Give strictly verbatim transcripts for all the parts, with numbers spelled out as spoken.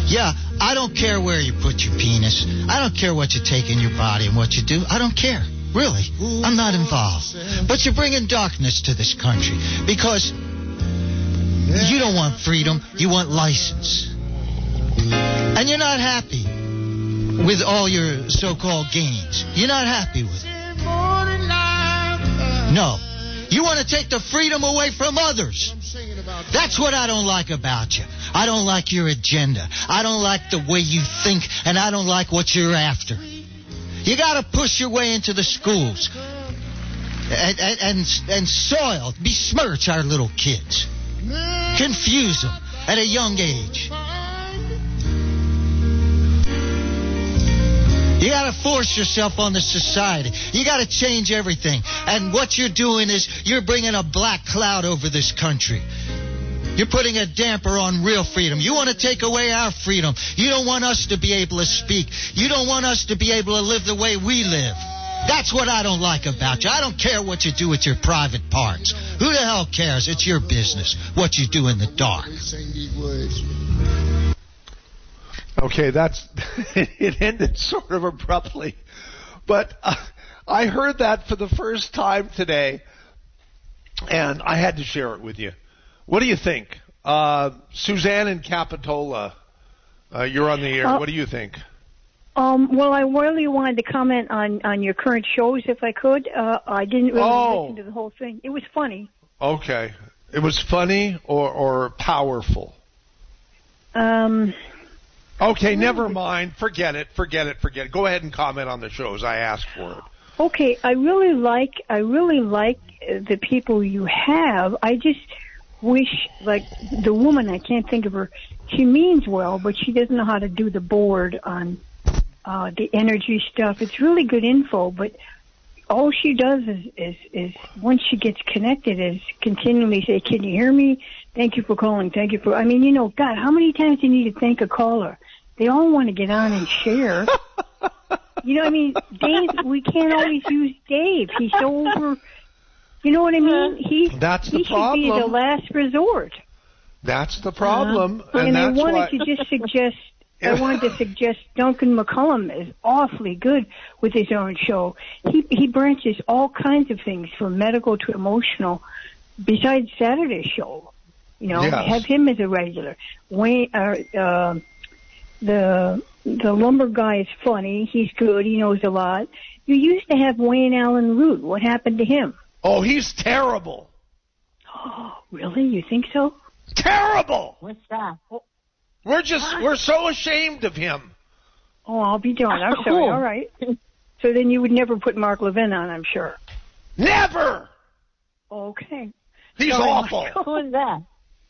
Yeah, I don't care where you put your penis. I don't care what you take in your body and what you do. I don't care. Really. I'm not involved. But you're bringing darkness to this country because you don't want freedom. You want license. And you're not happy with all your so-called gains. You're not happy with it. No. You want to take the freedom away from others. That's what I don't like about you. I don't like your agenda. I don't like the way you think, and I don't like what you're after. You got to push your way into the schools and, and, and, and soil, besmirch our little kids. Confuse them at a young age. You got to force yourself on the society. You got to change everything. And what you're doing is you're bringing a black cloud over this country. You're putting a damper on real freedom. You want to take away our freedom. You don't want us to be able to speak. You don't want us to be able to live the way we live. That's what I don't like about you. I don't care what you do with your private parts. Who the hell cares? It's your business what you do in the dark. Okay, that's it ended sort of abruptly. But uh, I heard that for the first time today, and I had to share it with you. What do you think? Uh, Suzanne in Capitola, uh, you're on the air. Uh, what do you think? Um, well, I really wanted to comment on, on your current shows, if I could. Uh, I didn't really oh. listen to the whole thing. It was funny. Okay. It was funny or, or powerful? Um... Okay, never mind. Forget it. Forget it. Forget it. Go ahead and comment on the shows. I asked for it. Okay, I really like. I really like the people you have. I just wish, like the woman, I can't think of her. She means well, but she doesn't know how to do the board on uh, the energy stuff. It's really good info, but all she does is, is is once she gets connected, is continually say, "Can you hear me? Thank you for calling. Thank you for." I mean, you know, God, how many times do you need to thank a caller? They all want to get on and share. You know what I mean? Dave, we can't always use Dave. He's so over. You know what I mean? He, that's the he problem. He should be the last resort. That's the problem. Uh, and, and that's I wanted why... to just suggest, I wanted to suggest Duncan McCullum is awfully good with his own show. He he branches all kinds of things from medical to emotional besides Saturday's show. You know, yes. Have him as a regular. Wayne, uh, uh, the the lumber guy is funny. He's good. He knows a lot. You used to have Wayne Allen Root. What happened to him? Oh, he's terrible. Oh, really? You think so? Terrible. What's that? We're just what? we're so ashamed of him. Oh, I'll be darned. I'm sorry. All right. So then you would never put Mark Levin on, I'm sure. Never. Okay. He's sorry, awful. Michael. Who is that?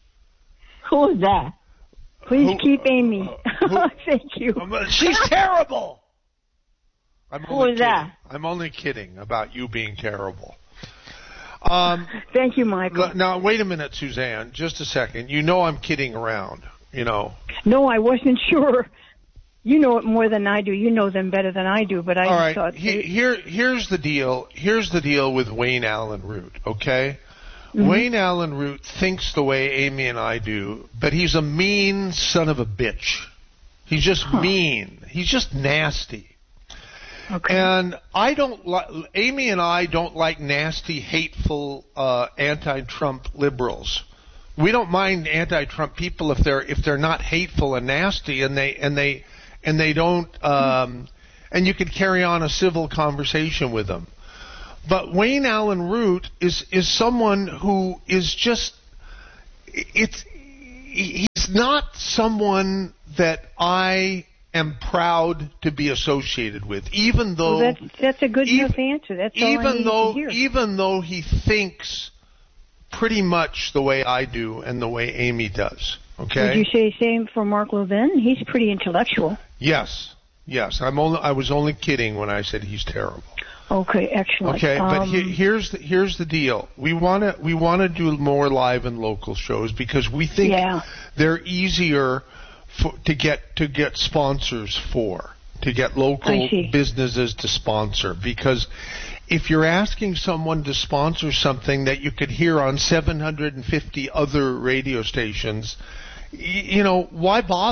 Who is that? Please who, keep Amy. Uh, who, Thank you. Um, she's terrible. I'm Who only is kidding. that? I'm only kidding about you being terrible. Um, Thank you, Michael. Now, wait a minute, Suzanne. Just a second. You know I'm kidding around, you know. No, I wasn't sure. You know it more than I do. You know them better than I do, but I All right. thought... He, here, here's the deal. Here's the deal with Wayne Allen Root, okay? Mm-hmm. Wayne Allen Root thinks the way Amy and I do, but he's a mean son of a bitch. He's just huh. mean. He's just nasty. Okay. And I don't like, Amy and I don't like nasty, hateful, uh, anti-Trump liberals. We don't mind anti-Trump people if they're, if they're not hateful and nasty and they, and they, and they don't, um, and you could carry on a civil conversation with them. But Wayne Allen Root is, is someone who is just, it's, he's not someone that I am proud to be associated with, even though... Well, that's, that's a good even, enough answer. That's all even I need though, to hear. Even though he thinks pretty much the way I do and the way Amy does, okay? Would you say same for Mark Levin? He's pretty intellectual. Yes, yes. I'm only, I was only kidding when I said he's terrible. Okay, excellent. Okay, um, but he, here's the, here's the deal. We want to we want to do more live and local shows because we think yeah. they're easier for, to get to get sponsors for, to get local businesses to sponsor. Because if you're asking someone to sponsor something that you could hear on seven hundred fifty other radio stations, y- you know, why bother?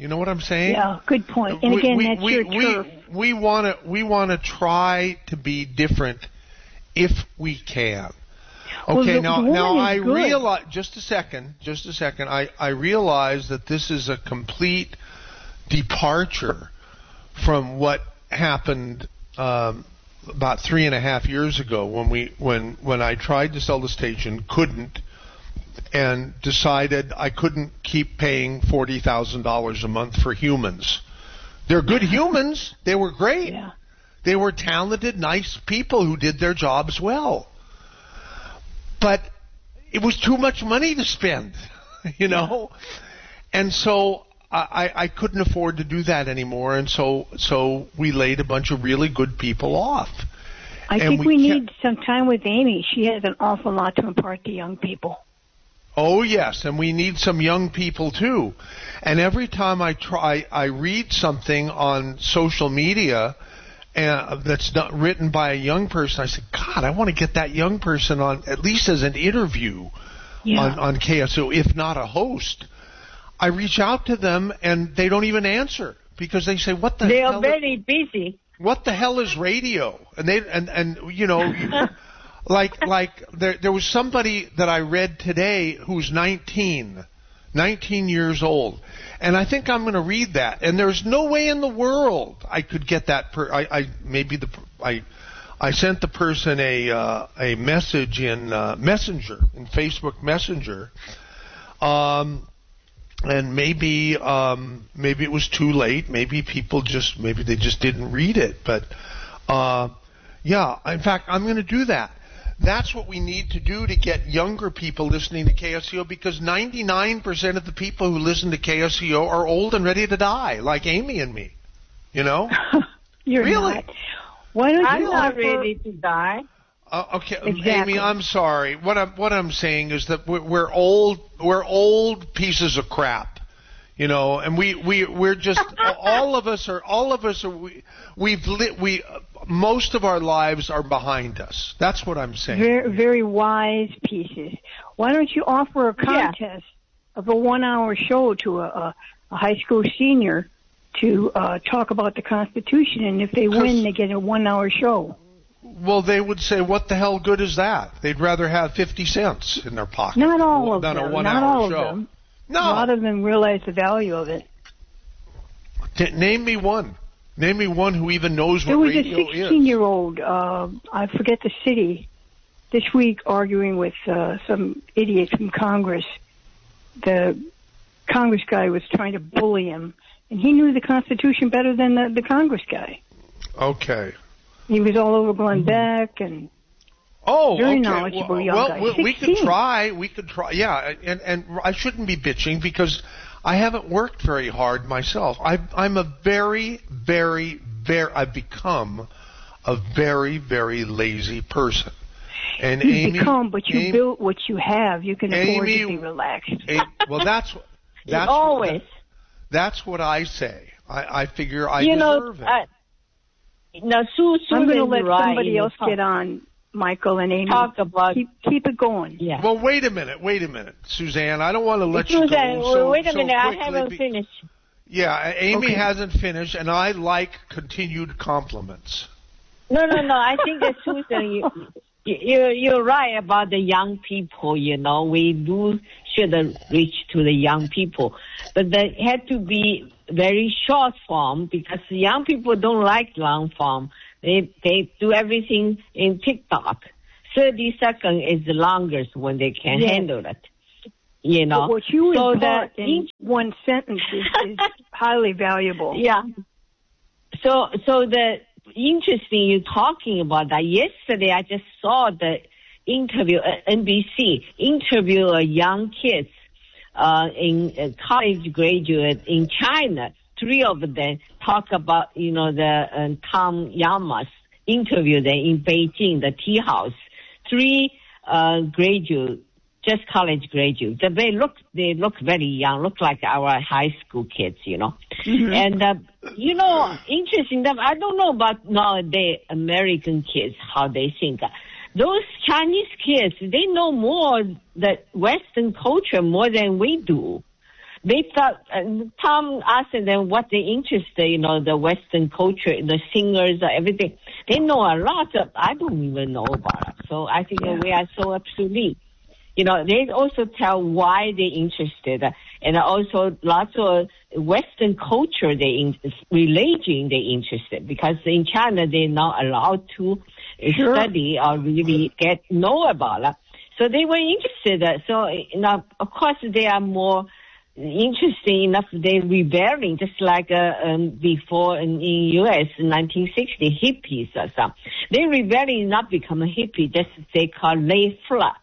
You know what I'm saying? Yeah, good point. And We- again, we, that's we, your we, turf. We want to we want to try to be different if we can. Well, Okay, the- now the woman now is I good. realize just a second, just a second. I I realize that this is a complete departure from what happened um, about three and a half years ago when we when when I tried to sell the station, couldn't, and decided I couldn't keep paying forty thousand dollars a month for humans. They're good humans. They were great. Yeah. They were talented, nice people who did their jobs well. But it was too much money to spend, you know? And so I, I couldn't afford to do that anymore, and so so we laid a bunch of really good people off. I And think we we, can't- need some time with Amy. She has an awful lot to impart to young people. Oh yes, and we need some young people too. And every time I try, I read something on social media uh, that's not written by a young person. I say, God, I want to get that young person on at least as an interview Yeah. on, on K S O, if not a host. I reach out to them and they don't even answer because they say, "What the They hell are very busy. what the hell is radio?" And they and and you know, like like there there was somebody that I read today who's nineteen, nineteen years old, and I think I'm going to read that. And there's no way in the world I could get that. Per, I, I maybe the I I sent the person a uh, a message in uh, Messenger in Facebook Messenger. Um. And maybe um, maybe it was too late. Maybe people just maybe they just didn't read it. But uh, yeah, in fact, I'm going to do that. That's what we need to do to get younger people listening to K S C O, because ninety-nine percent of the people who listen to K S C O are old and ready to die, like Amy and me. You know? You're Really? not. Why don't I'm you not offer- ready to die. Uh, okay, Exactly. Amy, I'm sorry. What I'm what I'm saying is that we're, we're old. We're old pieces of crap, you know. And we we we're just all of us are all of us are we we've lit we most of our lives are behind us. That's what I'm saying. Very, very wise pieces. Why don't you offer a contest of a one-hour show to a, a, a high school senior to uh, talk about the Constitution, and if they win, they get a one-hour show. Well, they would say, "What the hell good is that?" They'd rather have fifty cents in their pocket Not all of than them. a Not one-hour all show. of them. No, A lot of them realize the value of it. T- name me one. Name me one who even knows what There was a radio is. sixteen-year-old, uh, I forget the city, this week arguing with uh, some idiot from Congress. The Congress guy was trying to bully him, and he knew the Constitution better than the, the Congress guy. Okay. He was all over Glenn Beck, and Oh, Very okay. knowledgeable well, young well, guy. we, we could sixteen. try. We could try. Yeah, and and I shouldn't be bitching because I haven't worked very hard myself. I, I'm a very, very, very. I've become a very, very lazy person. And you've Amy, become, but you Amy, built what you have. You can afford Amy- to be relaxed. A- well, that's that's Always. that's what I say. I, I figure I you know, deserve it. uh, now, Sue, I'm going to Susan's let right, somebody you know, else get on, Michael and Amy. Talk about Keep, keep it going. yeah. Well, wait a minute. Wait a minute, Suzanne. I don't want to let you Susan, go so, wait a so minute, I quickly haven't be- finished. Yeah, Amy Okay. hasn't finished, and I like continued compliments. No, no, no. I think that Susan, you, you, you're right about the young people. You know, we do should reach to the young people, but they had to be very short form because the young people don't like long form. They they do everything in TikTok. Thirty seconds is the longest when they can Yes. handle it. You know, But what you so impart the in one sentence is, is highly valuable. Yeah. So, so the interesting you're talking about that. Yesterday, I just saw the interview at N B C interview a young kids uh, in uh, college graduate in China. Three of them talk about you know the uh, Tom Yamas interview there in Beijing, the tea house. Three uh, graduate. Just college graduates. They look, they look very young, look like our high school kids, you know. Mm-hmm. And, uh, you know, interesting that I don't know about nowadays American kids, how they think. Those Chinese kids, they know more the Western culture more than we do. they thought, uh, Tom asked them what they interested, you know, the Western culture, the singers, uh, everything. They know a lot of, I don't even know about it. So I think yeah. we are so obsolete. You know, they also tell why they're interested, uh, and also lots of Western culture, they in, religion they interested, because in China they're not allowed to sure. study or really get know about it. So they were interested. Uh, so, you know, of course they are more interesting enough, they're rebelling, just like uh, um, before in, in U S in nineteen sixty, hippies or something. They're rebelling, not become a hippie, that's what they call lay flat.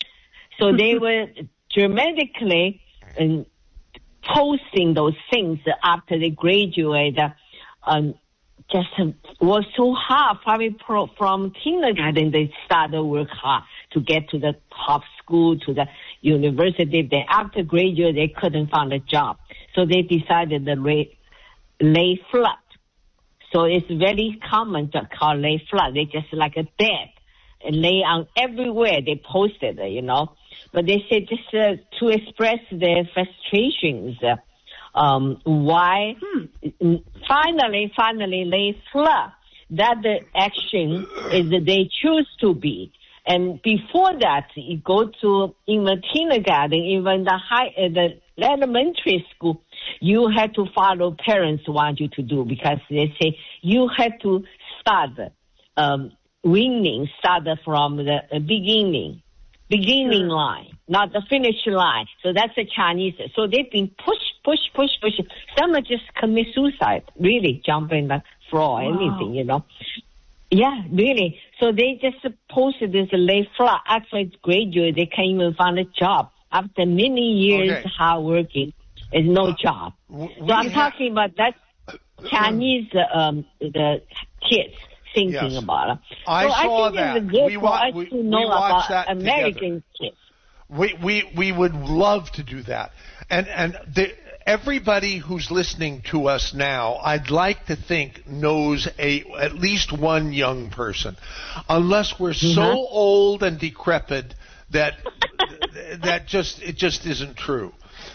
So they were dramatically um, posting those things after they graduate. Um, just uh, was so hard, probably pro, from kindergarten they started work hard to get to the top school, to the university. Then after graduate, they couldn't find a job. So they decided to lay, lay flat. So it's very common to call lay flat. They just like a bed and lay on everywhere. They posted it, you know. But they said just uh, to express their frustrations. Uh, um, why hmm. finally, finally lay flat. That the action is that they choose to be. And before that, you go to even kindergarten, even the high, uh, the elementary school, you had to follow parents want you to do, because they say you had to start um, winning, start from the beginning, beginning sure. line, not the finish line. So that's the Chinese. So they've been push, push, push, push. Some are just commit suicide, really jumping the floor, wow. anything, you know. Yeah, really. So they just posted this lay flat. After graduate, they can't even find a job. After many years okay. hard working, there's no job. Uh, so I'm ha- talking about that Chinese um, the kids thinking yes. about it. I so saw I think that. It's good we for wa- us we, to know we about that American together. kids. We we we would love to do that, and and the. Everybody who's listening to us now, I'd like to think, knows a at least one young person, unless we're mm-hmm. so old and decrepit that that just it just isn't true.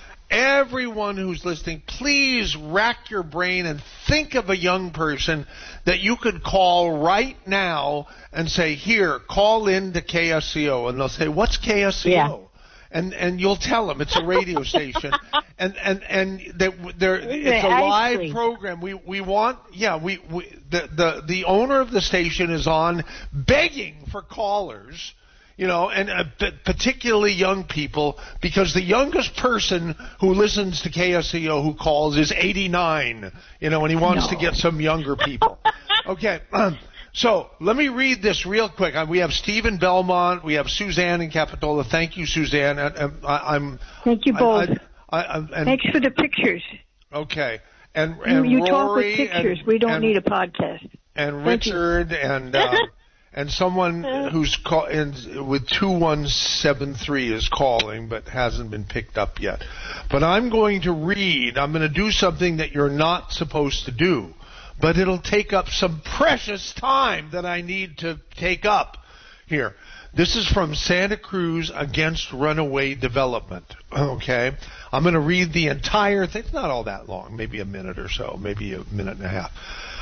Everyone who's listening, please rack your brain and think of a young person that you could call right now and say, "Here, call in to K S C O," and they'll say, "What's K S C O?" Yeah. And and you'll tell them it's a radio station, and and and that there it's a live program. We we want yeah we, we the the the owner of the station is on begging for callers, you know, and uh, particularly young people, because the youngest person who listens to K S C O who calls is eighty-nine, you know, and he wants no. to get some younger people. Okay. Um, So let me read this real quick. We have Stephen Belmont. We have Suzanne in Capitola. Thank you, Suzanne. I, I, I'm. Thank you both. I, I, I, and, Thanks for the pictures. Okay. And and you, you Rory talk with pictures. And, we don't and, need a podcast. And Thank Richard you. and uh, and someone who's call, in, with two one seven three is calling but hasn't been picked up yet. But I'm going to read. I'm going to do something that you're not supposed to do. But it'll take up some precious time that I need to take up here. This is from Santa Cruz Against Runaway Development. Okay? I'm going to read the entire thing. It's not all that long, maybe a minute or so, maybe a minute and a half.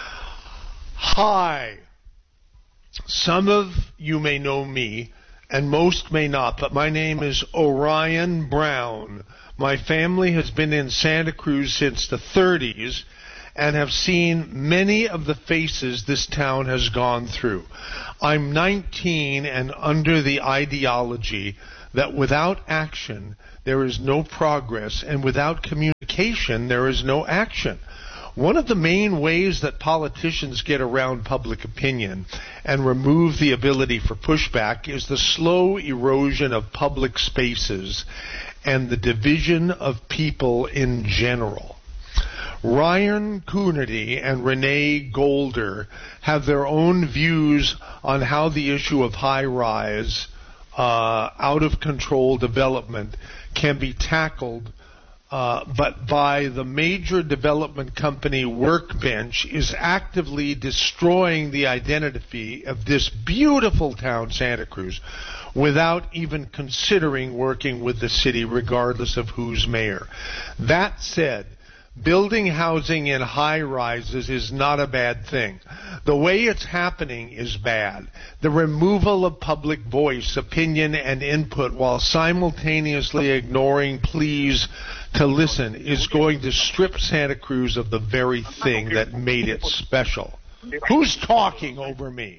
Hi. Some of you may know me, and most may not, but my name is Orion Brown. My family has been in Santa Cruz since the thirties, and have seen many of the faces this town has gone through. I'm nineteen and under the ideology that without action there is no progress, and without communication there is no action. One of the main ways that politicians get around public opinion and remove the ability for pushback is the slow erosion of public spaces and the division of people in general. Ryan Coonerty and Renee Golder have their own views on how the issue of high-rise, uh, out-of-control development can be tackled uh, but by the major development company Workbench, is actively destroying the identity of this beautiful town, Santa Cruz, without even considering working with the city, regardless of who's mayor. That said, building housing in high-rises is not a bad thing. The way it's happening is bad. The removal of public voice, opinion, and input while simultaneously ignoring pleas to listen is going to strip Santa Cruz of the very thing that made it special. Who's talking over me?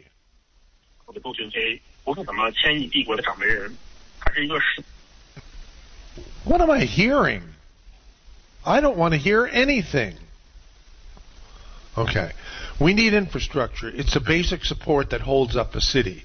What am I hearing? I don't want to hear anything. Okay. We need infrastructure. It's a basic support that holds up a city.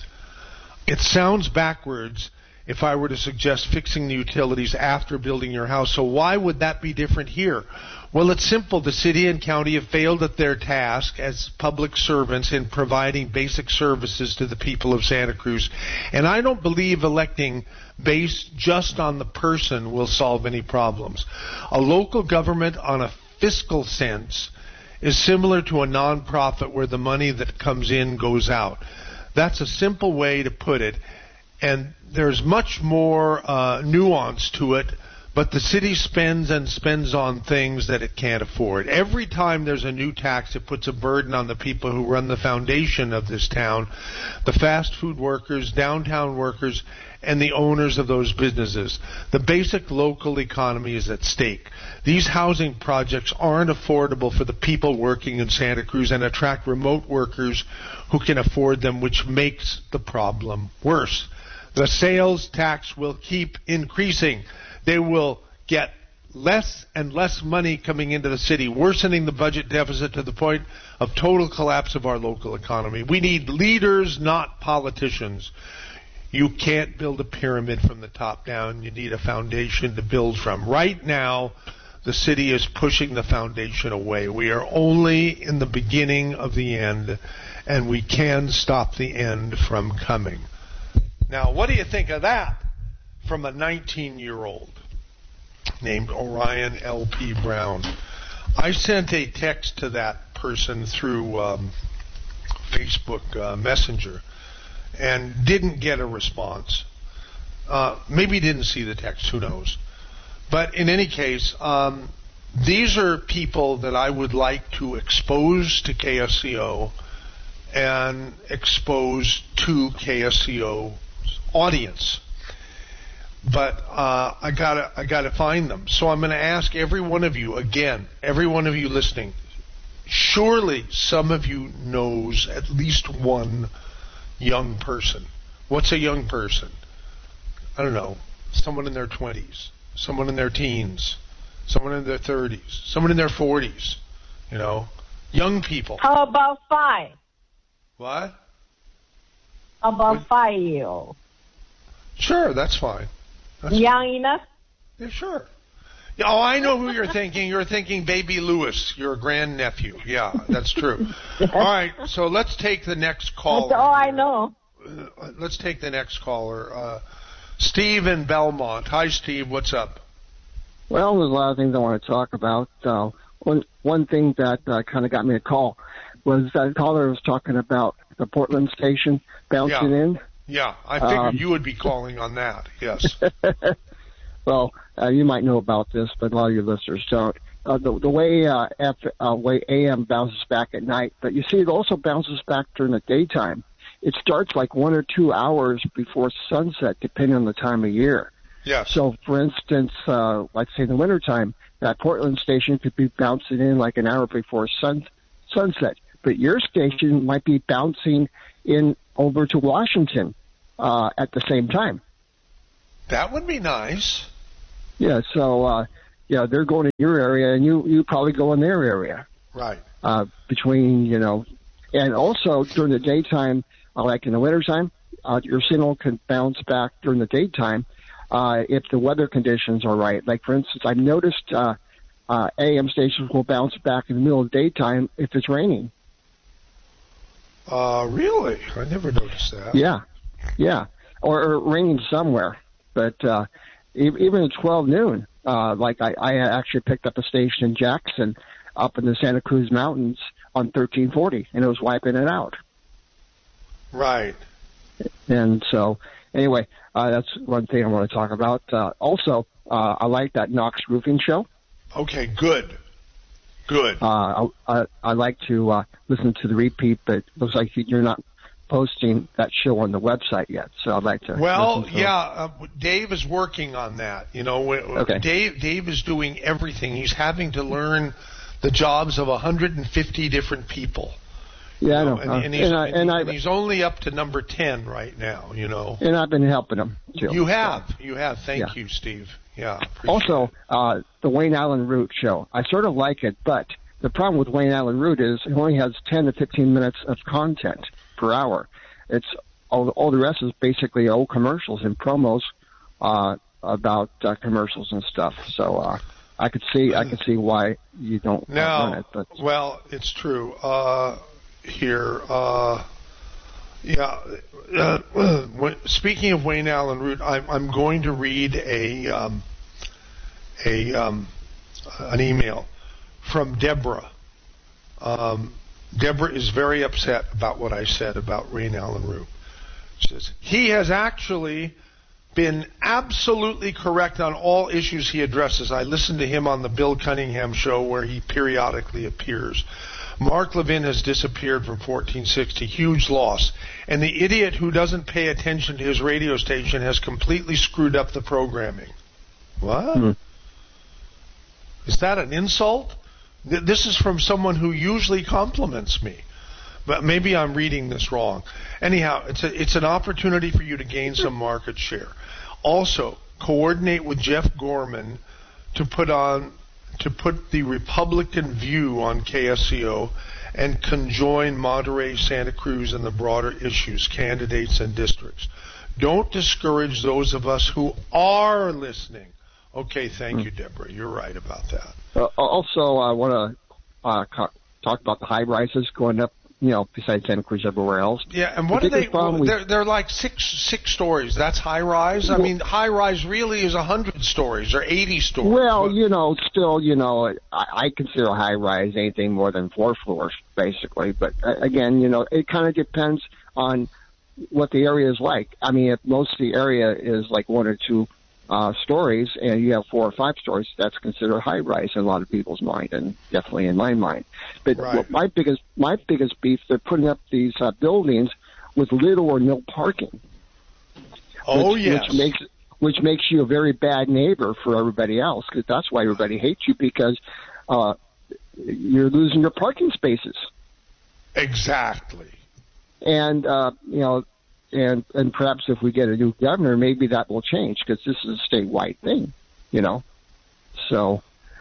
It sounds backwards if I were to suggest fixing the utilities after building your house. So why would that be different here? Well, it's simple. The city and county have failed at their task as public servants in providing basic services to the people of Santa Cruz. And I don't believe electing based just on the person will solve any problems. A local government on a fiscal sense is similar to a nonprofit where the money that comes in goes out. That's a simple way to put it. And there's much more uh, nuance to it, but the city spends and spends on things that it can't afford. Every time there's a new tax, it puts a burden on the people who run the foundation of this town, the fast food workers, downtown workers, and the owners of those businesses. The basic local economy is at stake. These housing projects aren't affordable for the people working in Santa Cruz and attract remote workers who can afford them, which makes the problem worse. The sales tax will keep increasing. They will get less and less money coming into the city, worsening the budget deficit to the point of total collapse of our local economy. We need leaders, not politicians. You can't build a pyramid from the top down. You need a foundation to build from. Right now, the city is pushing the foundation away. We are only in the beginning of the end, and we can stop the end from coming. Now, what do you think of that from a nineteen-year-old named Orion L P Brown? I sent a text to that person through um, Facebook uh, Messenger and didn't get a response. Uh, maybe didn't see the text, who knows. But in any case, um, these are people that I would like to expose to K S C O and expose to K S C O audience, but uh, I gotta I gotta find them. So I'm going to ask every one of you again, every one of you listening. Surely some of you knows at least one young person. What's a young person? I don't know. Someone in their twenties, someone in their teens, someone in their thirties, someone in their forties. You know, young people. How about five? What? How about what? five-year-old? Sure, that's fine. That's Young fine. enough? Yeah, sure. Yeah, oh, I know who you're thinking. You're thinking Baby Lewis, your grandnephew. Yeah, that's true. All right, so let's take the next caller. That's all I know. Uh, let's take the next caller. Uh, Steve in Belmont. Hi, Steve. What's up? Well, there's a lot of things I want to talk about. Uh, one one thing that uh, kind of got me a call was that caller was talking about the Portland station bouncing yeah. in. Yeah, I figured um, you would be calling on that, yes. Well, uh, you might know about this, but a lot of your listeners don't. Uh, the, the way uh, F, uh, way A M bounces back at night, but you see it also bounces back during the daytime. It starts like one or two hours before sunset, depending on the time of year. Yes. So, for instance, uh, like say in the wintertime, that Portland station could be bouncing in like an hour before sun, sunset. But your station might be bouncing in over to Washington uh, at the same time. That would be nice. Yeah, so, uh, yeah, they're going to your area, and you, you probably go in their area. Right. Uh, between, you know, and also during the daytime, uh, like in the wintertime, uh, your signal can bounce back during the daytime uh, if the weather conditions are right. Like, for instance, I've noticed uh, uh, A M stations will bounce back in the middle of the daytime if it's raining. Uh, really? I never noticed that. Yeah, yeah, or, or raining somewhere. But uh, even at twelve noon, Uh, like I, I actually picked up a station in Jackson up in the Santa Cruz Mountains on thirteen forty, and it was wiping it out. Right. And so, anyway, uh, that's one thing I want to talk about. Uh, also, uh, I like that Knox Roofing show. Okay, good. Good. Uh, I, I, I like to uh, listen to the repeat, but it looks like you're not posting that show on the website yet, so I'd like to. Well, yeah, uh, Dave is working on that. You know, okay. Dave Dave is doing everything. He's having to learn the jobs of one hundred fifty different people. Yeah, you know, I know. And, uh, and, he's, and, I, and, and, he, I, and he's only up to number ten right now, you know. And I've been helping him, too. You have. So. You have. Thank yeah. you, Steve. Yeah. Also, uh, the Wayne Allen Root show. I sort of like it, but the problem with Wayne Allen Root is it only has ten to fifteen minutes of content per hour. It's all, all the rest is basically old commercials and promos uh, about uh, commercials and stuff. So uh, I could see I could see why you don't now, run it. But well, it's true. Uh, here, uh, yeah. Uh, when, speaking of Wayne Allen Root, I'm, I'm going to read a um, a um, an email from Deborah. Um, Deborah is very upset about what I said about Wayne Allen Root. She says, he has actually been absolutely correct on all issues he addresses. I listened to him on the Bill Cunningham show where he periodically appears. Mark Levin has disappeared from fourteen sixty. Huge loss. And the idiot who doesn't pay attention to his radio station has completely screwed up the programming. What? Hmm. Is that an insult? This is from someone who usually compliments me. But maybe I'm reading this wrong. Anyhow, it's a, it's an opportunity for you to gain some market share. Also, coordinate with Jeff Gorman to put on to put the Republican view on K S C O and conjoin Monterey, Santa Cruz, and the broader issues, candidates, and districts. Don't discourage those of us who are listening. Okay, thank you, Deborah. You're right about that. Uh, also, I want to uh, co- talk about the high rises going up, you know, besides Santa Cruz, everywhere else. Yeah, and what are they? Well, we, they're, they're like six six stories. That's high rise. I well, mean, high rise really is a hundred stories or eighty stories. Well, but, you know, still, you know, I, I consider high rise anything more than four floors, basically. But uh, again, you know, it kind of depends on what the area is like. I mean, if most of the area is like one or two uh, stories, and you have four or five stories, that's considered high rise in a lot of people's mind, and definitely in my mind. But right. what my biggest my biggest beef, they're putting up these uh, buildings with little or no parking. Oh which, yes, which makes which makes you a very bad neighbor for everybody else, because that's why everybody hates you, because uh, you're losing your parking spaces. Exactly. And uh, you know. And and perhaps if we get a new governor, maybe that will change, because this is a statewide thing, you know. So,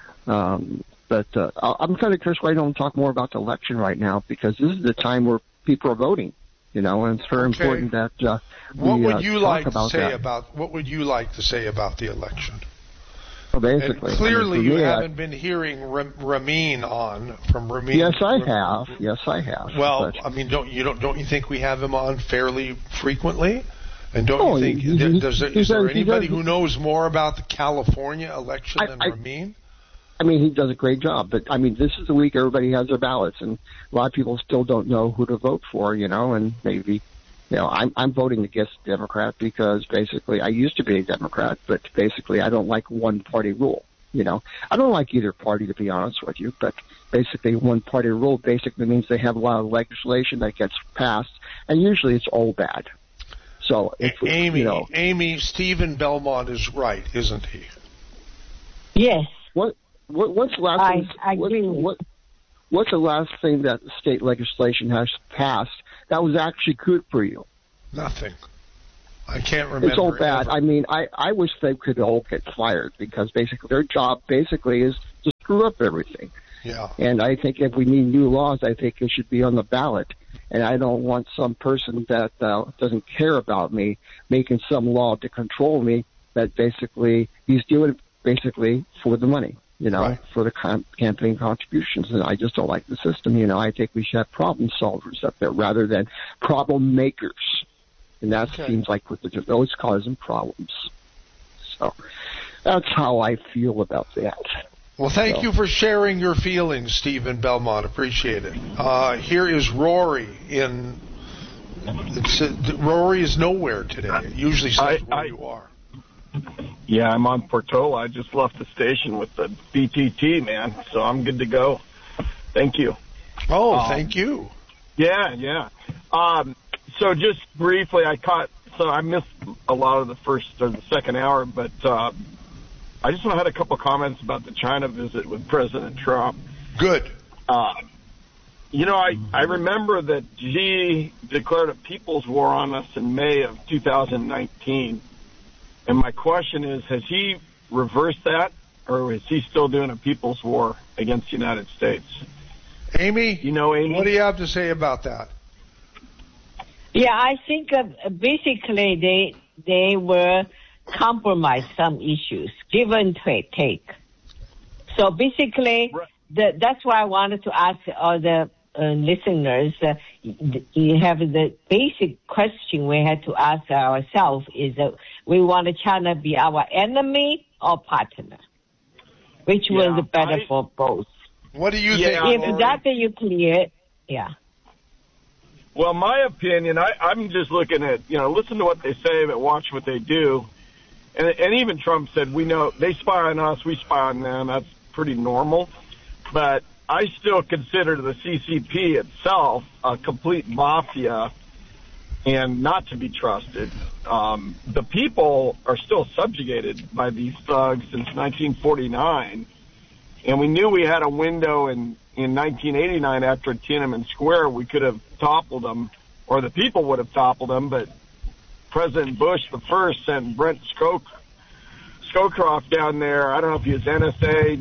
um, but uh, I'm kind of curious why I don't talk more about the election right now, because this is the time where people are voting, you know, and it's very okay. important that uh, we what would uh, you talk like about to say that. about what would you like to say about the election? Well, basically, and clearly, I mean, you me, haven't I, been hearing Ramin on from Ramin. Yes, I have. Yes, I have. Well, but, I mean, don't you don't don't you think we have him on fairly frequently? And don't oh, you think he, there, he, does there, he is there does, anybody does, who knows more about the California election I, than I, Ramin? I mean, he does a great job, but I mean, this is the week everybody has their ballots, and a lot of people still don't know who to vote for, you know, and maybe. You know, I'm I'm voting against Democrat because basically I used to be a Democrat, but basically I don't like one party rule. You know, I don't like either party, to be honest with you, but basically one party rule basically means they have a lot of legislation that gets passed, and usually it's all bad. So, if, Amy, you know, Amy, Stephen Belmont is right, isn't he? Yes. What what what's the last? I, thing, I what, agree. What, what's the last thing that state legislation has passed that was actually good for you? Nothing. I can't remember. It's all bad. Ever. I mean, I, I wish they could all get fired, because basically their job basically is to screw up everything. Yeah. And I think if we need new laws, I think it should be on the ballot. And I don't want some person that uh, doesn't care about me making some law to control me that basically he's doing it basically for the money, you know, right. for the com- campaign contributions. And I just don't like the system. You know, I think we should have problem solvers up there rather than problem makers. And that okay. seems like what they're always causing problems. So, that's how I feel about that. Well, thank so. you for sharing your feelings, Stephen Belmont. Appreciate it. Uh, here is Rory in. It's, uh, Rory is nowhere today. It usually says I, where I, you are. Yeah, I'm on Portola. I just left the station with the B T T, man, so I'm good to go. Thank you. Oh, um, thank you. Yeah, yeah. Um, so just briefly, I caught. So I missed a lot of the first or the second hour, but uh, I just had a couple comments about the China visit with President Trump. Good. Uh, you know, I, I remember that Xi declared a people's war on us in May of two thousand nineteen. And my question is, has he reversed that, or is he still doing a people's war against the United States? Amy, you know, Amy, what do you have to say about that? Yeah, I think uh, basically they they were compromise some issues, give and take. So basically, right. the, that's why I wanted to ask all the uh, listeners. Uh, you have the basic question we had to ask ourselves is that we want China to be our enemy or partner, which yeah, was better I, for both. What do you yeah, think? If Lori? that you clear, yeah. Well, my opinion, I, I'm just looking at, you know, listen to what they say, but watch what they do. And, and even Trump said, we know they spy on us, we spy on them. That's pretty normal. But I still consider the C C P itself a complete mafia and not to be trusted. Um, the people are still subjugated by these thugs since nineteen forty-nine. And we knew we had a window in, in nineteen eighty-nine after Tiananmen Square. We could have toppled them, or the people would have toppled them, but President Bush the first sent Brent Scowcroft Scowcroft down there. I don't know if he was N S A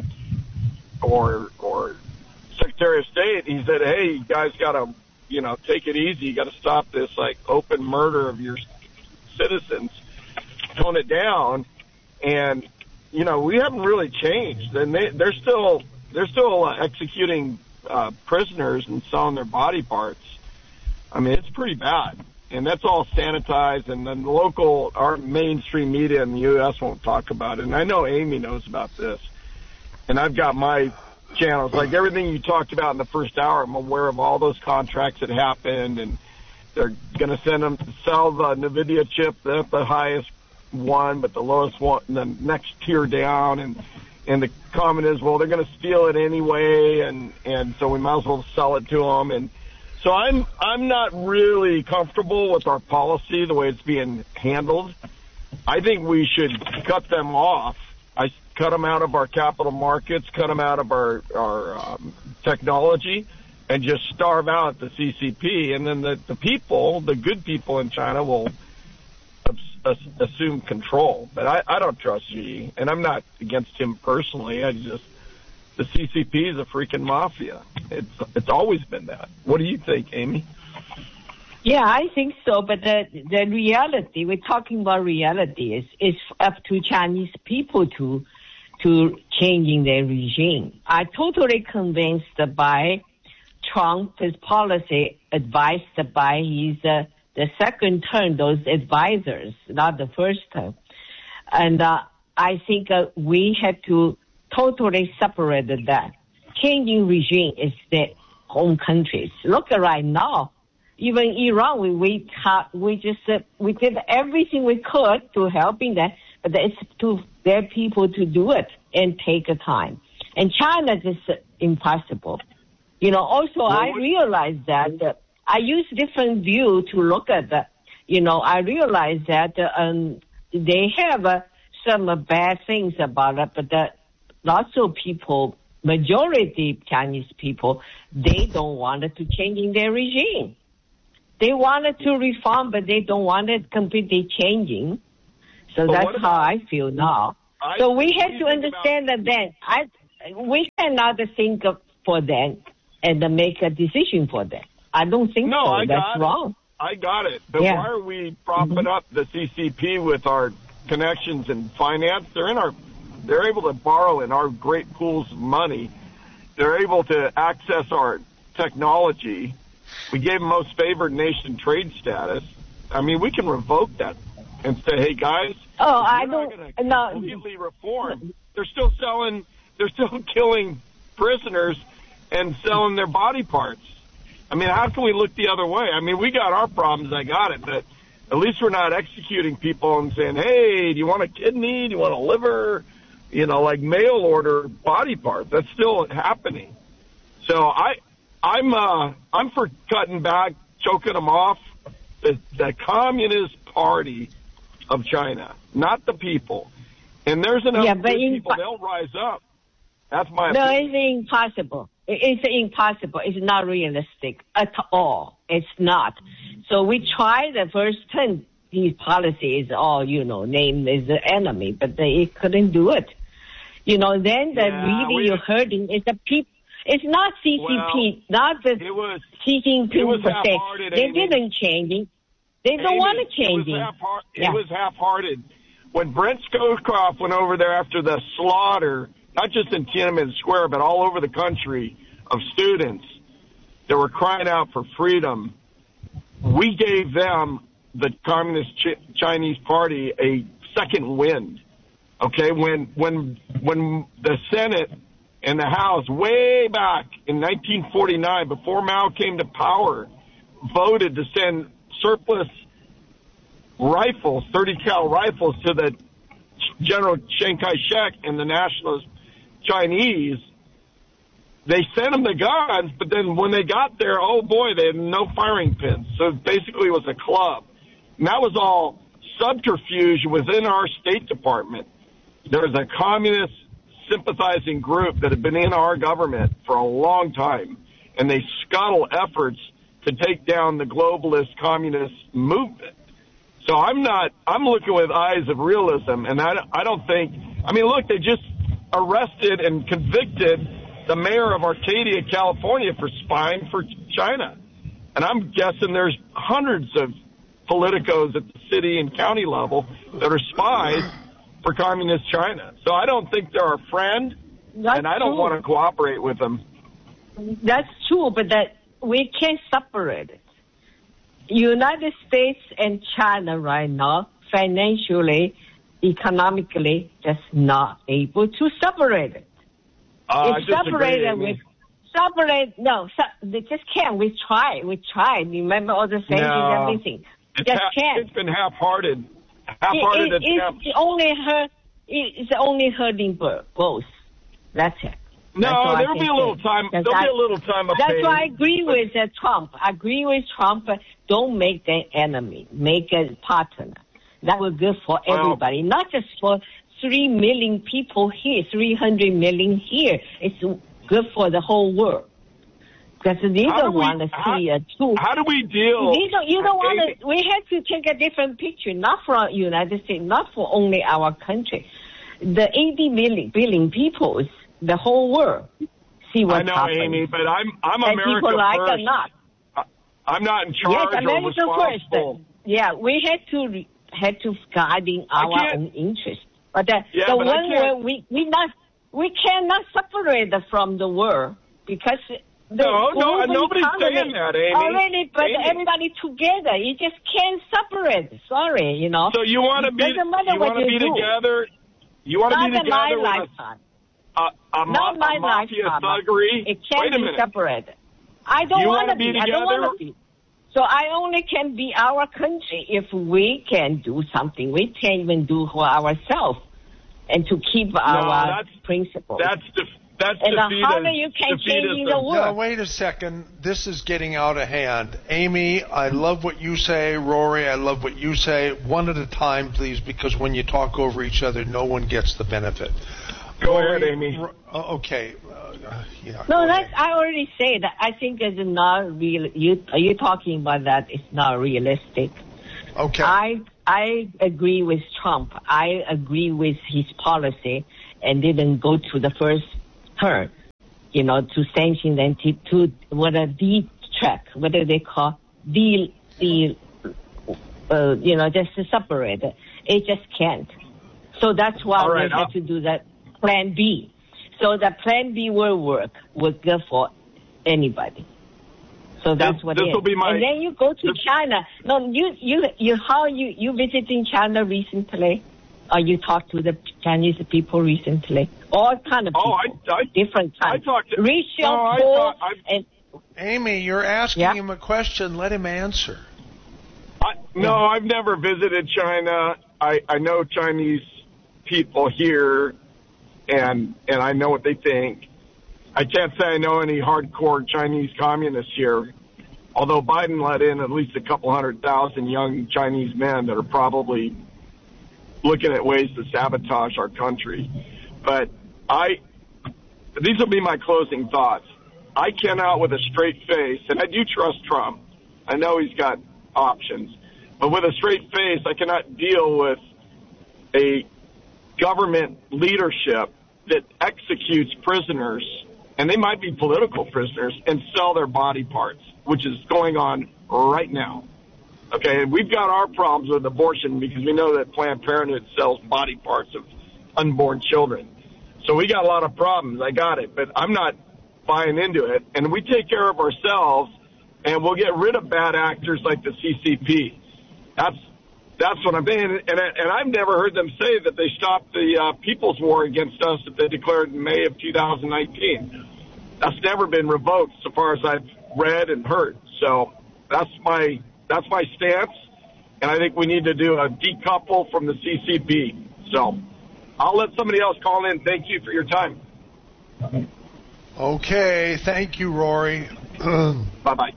or or Secretary of State. He said, hey, you guys got to, you know, take it easy. You got to stop this, like, open murder of your citizens. Tone it down. And, you know, we haven't really changed. And they, they're still they're still uh, executing uh, prisoners and selling their body parts. I mean, it's pretty bad. And that's all sanitized, and then the local, our mainstream media in the U S won't talk about it. And I know Amy knows about this. And I've got my channels, like everything you talked about in the first hour, I'm aware of all those contracts that happened, and they're going to send them to sell the NVIDIA chip, the, the highest one, but the lowest one, the next tier down, and and the comment is, well, they're going to steal it anyway, and, and so we might as well sell it to them, and so I'm I'm not really comfortable with our policy, the way it's being handled. I think we should cut them off. I cut them out of our capital markets, cut them out of our our um, technology, and just starve out the C C P. And then the, the people, the good people in China, will as, assume control. But I, I don't trust Xi, and I'm not against him personally. I just the C C P is a freaking mafia. It's it's always been that. What do you think, Amy? Yeah, I think so. But the the reality, we're talking about reality, is is up to Chinese people to to changing their regime. I totally convinced by Trump's policy, advised by his uh, the second term, those advisors, not the first term. And uh, I think uh, we have to totally separate that. Changing regime is their home countries. Look at right now. Even Iran, we we, ha, we just uh, we did everything we could to helping them, but it's to their people to do it and take a time. And China is uh, impossible. You know. Also, well, I realized that uh, I use different view to look at that. You know, I realized that uh, um, they have uh, some uh, bad things about it, but uh, lots of people, majority Chinese people, they don't want it to changing their regime. They wanted to reform, but they don't want it completely changing. So but that's how I feel now. I, so we have to understand about, that then I, we cannot think of for them and make a decision for them. I don't think no, so. I That's got wrong. It. I got it. But yeah. why are we propping mm-hmm. up the C C P with our connections in finance? They're in our, they're able to borrow in our great pools of money. They're able to access our technology. We gave them most favored nation trade status. I mean, we can revoke that and say, hey, guys, oh, I we're not don't, going to no. completely reform. They're still selling, they're still killing prisoners and selling their body parts. I mean, how can we look the other way? I mean, we got our problems, I got it, but at least we're not executing people and saying, hey, do you want a kidney? Do you want a liver? You know, like mail order body parts. That's still happening. So I, I'm, uh, I'm for cutting back, choking them off. The, the Communist Party of China, not the people. And there's enough yeah, good in, people, they'll rise up. That's my No, opinion. it's impossible. It's impossible. It's not realistic at all. It's not. So we tried the first ten. These policies, all, you know, named as the enemy, but they couldn't do it. You know, then the Yeah, really we- you're hurting is the people. It's not C C P, Well, not the it was, Xi it was Jinping per se. half-hearted, They Amy. didn't change it. They don't Amy, want to change it. it. Was half-heart, Yeah. It was half-hearted. When Brent Scowcroft went over there after the slaughter, not just in Tiananmen Square, but all over the country, of students that were crying out for freedom, we gave them, the Communist Ch- Chinese Party, a second wind. Okay, when when when the Senate and the House, way back in nineteen forty-nine, before Mao came to power, voted to send surplus rifles, thirty cal rifles, to the General Chiang Kai-shek and the nationalist Chinese, they sent them the guns, but then when they got there, oh boy, they had no firing pins. So basically it was a club. And that was all subterfuge within our State Department. There was a communist sympathizing group that had been in our government for a long time, and they scuttle efforts to take down the globalist communist movement. So I'm not, I'm looking with eyes of realism, and I, I don't think, I mean, look, they just arrested and convicted the mayor of Arcadia, California, for spying for China. And I'm guessing there's hundreds of politicos at the city and county level that are spies for communist China. So I don't think they're our friend, That's and I don't true. want to cooperate with them. That's true, but that we can't separate it. United States and China right now, financially, economically, just not able to separate it. Uh, I It's disagree, separated Amy. with separate. No, se- they just can't. We tried. We tried. Remember all the sanctions, No. everything. It's, Just half, can't. it's been half-hearted. Half-hearted It, it, attempts. it's only hurt. It's only hurting bo- both. That's it. That's all No, I there'll can be a little say. time. That's There'll I- be a little time of That's pain. why I agree with uh, Trump. I agree with Trump. uh, Don't make the enemy. Make a partner. That will good for Well- everybody, not just for three million people here, three hundred million here. It's good for the whole world. Because you How do don't we- want to how- see a two. How do we deal? You don't, you don't want Amy, to, we have to take a different picture, not for United States, not for only our country. The eighty million, billion people, the whole world, see what's I know, happening. Amy, but I'm I'm and America people like first. or not. I'm not in charge Yes, or America first. responsible. Yeah, we had to re- had to guarding our can't- own interest. But the, Yeah, the but I one can't- where we we not we cannot separate it from the world because the No, no, global nobody's economy saying that, Amy. already, but Amy. everybody together, you just can't separate. Sorry, you know. So you want to It be doesn't matter you what want to you be do. together? You want to Not be in my together with lifetime. a, a, a, Not ma- my a mafia lifetime. thuggery? It can't Wait a be minute. separated. I don't You want wanna to be be. I don't together? want to be. So I only can be our country if we can do something. We can't even do for ourselves and to keep our that's- principles. That's def- that's and the defeated. harder you can change in the defeatism. world. Now, wait a second. This is getting out of hand. Amy, I love what you say. Rory, I love what you say. One at a time, please, because when you talk over each other, no one gets the benefit. Go Rory, ahead, Amy. R- uh, okay. Uh, yeah, No, go that's, ahead. I already said that. I think it's not real. You, are you talking about that? It's not realistic. Okay. I I agree with Trump. I agree with his policy and didn't go to the first turn, you know, to sanction them to, to what a D track, what do they call the the uh, you know, just to separate it. It just can't. So that's why All right, we I'll- have to do that plan B. So the plan B will work, will good for anybody. So that's this, what this it is. will be my, and then you go to this, China. No, you, you, you, how you, you visiting China recently? Or you talked to the Chinese people recently? All kind of people. Oh, I, I different kinds. I talked to, racial, no, I poor, talk, I, and Amy, you're asking yeah. him a question. Let him answer. I, no, I've never visited China. I, I know Chinese people here, and and I know what they think. I can't say I know any hardcore Chinese communists here, although Biden let in at least a couple hundred thousand young Chinese men that are probably looking at ways to sabotage our country. But I, these will be my closing thoughts. I cannot with a straight face, and I do trust Trump. I know he's got options. But with a straight face, I cannot deal with a government leadership that executes prisoners, and they might be political prisoners, and sell their body parts, which is going on right now. Okay, and we've got our problems with abortion because we know that Planned Parenthood sells body parts of unborn children. So we got a lot of problems. I got it, but I'm not buying into it. And we take care of ourselves, and we'll get rid of bad actors like the C C P. That's that's what I'm saying. And, and I've never heard them say that they stopped the uh, People's War against us that they declared in May of two thousand nineteen. That's never been revoked, so far as I've read and heard. So that's my that's my stance, and I think we need to do a decouple from the C C P. So I'll let somebody else call in. Thank you for your time. Okay, thank you, Rory. Bye-bye.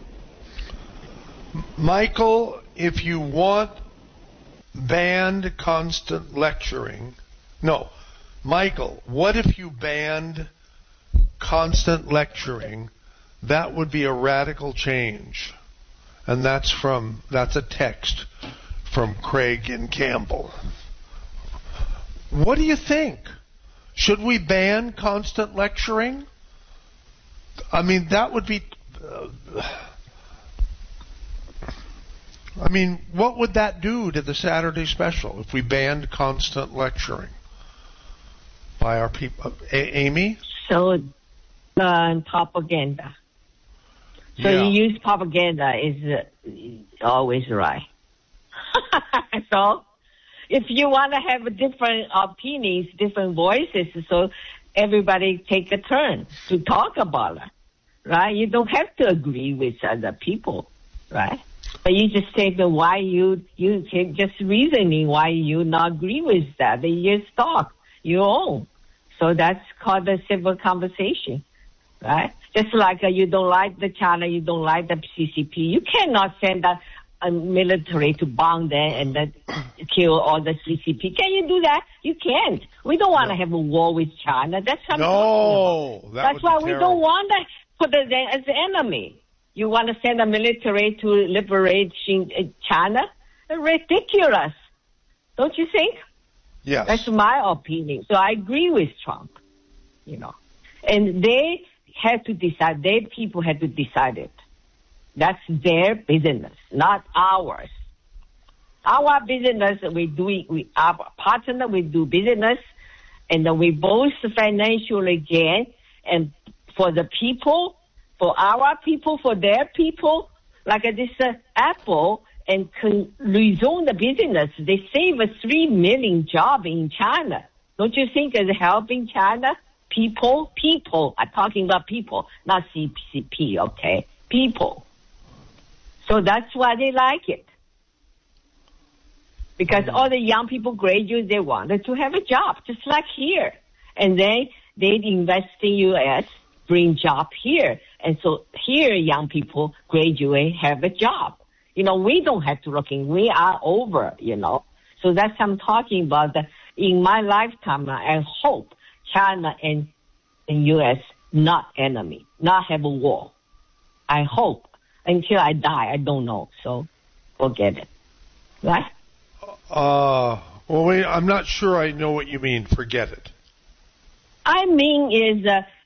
Michael, if you want banned constant lecturing, no, Michael, what if you banned constant lecturing? That would be a radical change. And that's from, that's a text from Craig and Campbell. What do you think? Should we ban constant lecturing? I mean, that would be... Uh, I mean, what would that do to the Saturday special if we banned constant lecturing by our people? A- Amy? So, uh, propaganda. So yeah. you use propaganda is uh, always right. So if you want to have different opinions, different voices, so everybody take a turn to talk about it, right? You don't have to agree with other people, right? But you just say the why you you can just reasoning why you not agree with that. They just talk your own. So that's called a civil conversation, right? Just like uh, you don't like the China, you don't like the C C P. You cannot send a, a military to bomb them and then kill all the C C P. Can you do that? You can't. We don't want to no. have a war with China. That's what I'm no, talking about. That That's why we terrible. don't want to put them as the enemy. You want to send a military to liberate China? Ridiculous. Don't you think? Yes. That's my opinion. So I agree with Trump, you know. And they had to decide, their people had to decide it. That's their business, not ours. Our business, we do, we, our partner, we do business, and then we both financially gain, and for the people, for our people, for their people, like this uh, Apple, and can resume the business. They save a three million jobs in China. Don't you think it's helping China? People, people. I'm talking about people, not C C P, okay? People. So that's why they like it. Because all the young people graduate, they wanted to have a job, just like here. And then they invest in U S, bring job here. And so here, young people graduate, have a job. You know, we don't have to looking. We are over, you know. So that's what I'm talking about. The, in my lifetime, I hope China and, and U S not enemy, not have a war. I hope. Until I die, I don't know. So forget it. Right? Uh, well, wait, I'm not sure I know what you mean. Forget it. I mean is... Uh,